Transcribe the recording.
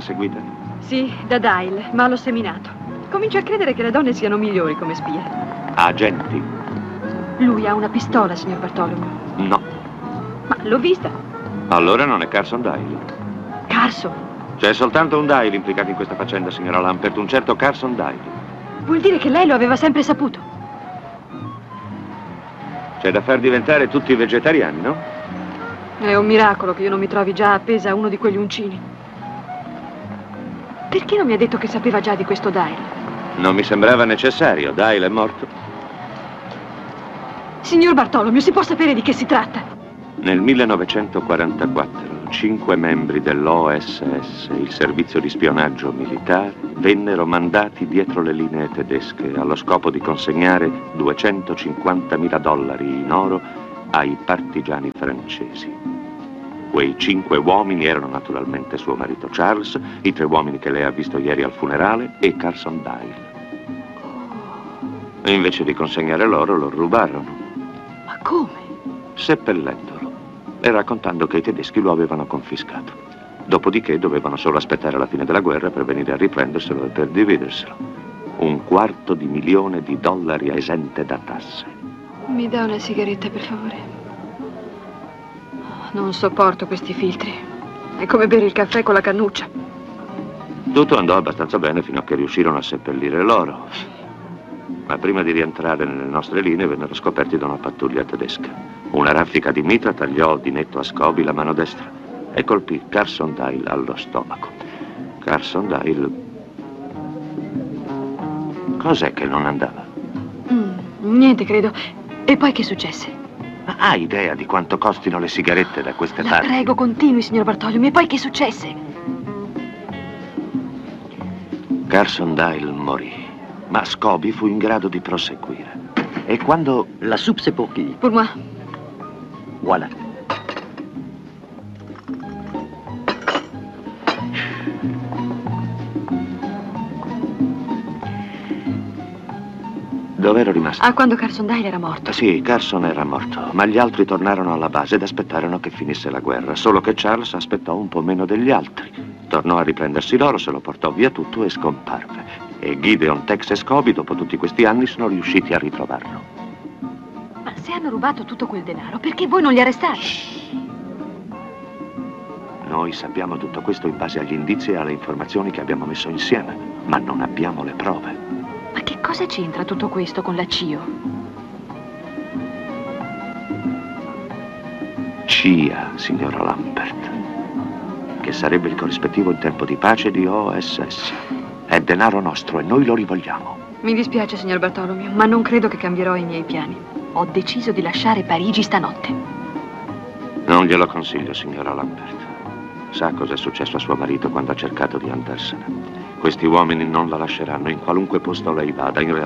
seguita? Sì, da Dyle, ma l'ho seminato. Comincio a credere che le donne siano migliori come spie. Agenti? Lui ha una pistola, signor Bartolomeo. No. Ma l'ho vista. Allora non è Carson Dyle. Carson? C'è soltanto un Dyle implicato in questa faccenda, signora Lampert, un certo Carson Dyle. Vuol dire che lei lo aveva sempre saputo? C'è da far diventare tutti vegetariani, no? È un miracolo che io non mi trovi già appesa a uno di quegli uncini. Perché non mi ha detto che sapeva già di questo Dyle? Non mi sembrava necessario. Dyle è morto. Signor Bartolomeo, si può sapere di che si tratta? Nel 1944, 5 membri dell'OSS, il servizio di spionaggio militare, vennero mandati dietro le linee tedesche allo scopo di consegnare $250.000 in oro ai partigiani francesi. Quei 5 uomini erano naturalmente suo marito Charles, i 3 uomini che lei ha visto ieri al funerale e Carson Dyle. E invece di consegnare l'oro lo rubarono. Ma come? Seppellendolo e raccontando che i tedeschi lo avevano confiscato. Dopodiché dovevano solo aspettare la fine della guerra per venire a riprenderselo e per dividerselo. $250.000 esente da tasse. Mi dà una sigaretta, per favore? Non sopporto questi filtri. È come bere il caffè con la cannuccia. Tutto andò abbastanza bene fino a che riuscirono a seppellire l'oro. Ma prima di rientrare nelle nostre linee vennero scoperti da una pattuglia tedesca. Una raffica di mitra tagliò di netto a scopi la mano destra e colpì Carson Dyle allo stomaco. Carson Dyle... Cos'è che non andava? Niente, credo. E poi che successe? Ma ha idea di quanto costino le sigarette da queste La parti? prego, continui, signor Bartolomeo. E poi che successe? Carson Dyle morì, ma Scobie fu in grado di proseguire. E quando... La soupe c'est pour qui? Pour moi. Voilà. Dove ero rimasto? Ah, quando Carson Dyle era morto. Sì, Carson era morto, ma gli altri tornarono alla base ed aspettarono che finisse la guerra. Solo che Charles aspettò un po' meno degli altri. Tornò a riprendersi l'oro, se lo portò via tutto e scomparve. E Gideon, Tex e Scobie, dopo tutti questi anni, sono riusciti a ritrovarlo. Ma se hanno rubato tutto quel denaro, perché voi non li arrestate? Noi sappiamo tutto questo in base agli indizi e alle informazioni che abbiamo messo insieme, ma non abbiamo le prove. Ma che cosa c'entra tutto questo con la CIO? CIA, signora Lampert, che sarebbe il corrispettivo in tempo di pace di OSS. È denaro nostro e noi lo rivogliamo. Mi dispiace, signor Bartolomeo, ma non credo che cambierò i miei piani. Ho deciso di lasciare Parigi stanotte. Non glielo consiglio, signora Lampert. Sa cosa è successo a suo marito quando ha cercato di andarsene. Questi uomini non la lasceranno in qualunque posto lei vada. In realtà